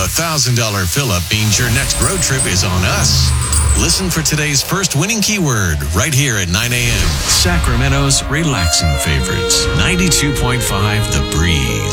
$1,000 fill-up means your next road trip is on us. Listen for today's first winning keyword right here at 9 a.m. Sacramento's relaxing favorites. 92.5 The Breeze.